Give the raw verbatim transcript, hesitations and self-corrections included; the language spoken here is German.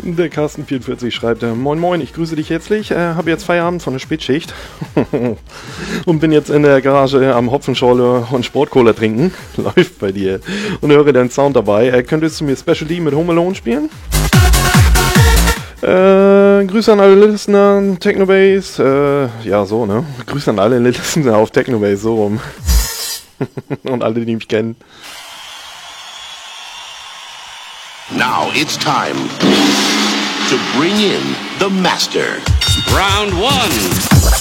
Der Carsten vierundvierzig schreibt, äh, moin moin, ich grüße dich herzlich, äh, habe jetzt Feierabend von der Spätschicht und bin jetzt in der Garage am Hopfenschorle und Sportcola trinken, läuft bei dir, und höre deinen Sound dabei. Äh, könntest du mir Special D mit Home Alone spielen? Äh, Grüße an alle Listener, Technobase, äh, ja so, ne? Grüße an alle Listener auf Technobase, so rum. Und alle, die mich kennen. Now it's time to bring in the master. Round one.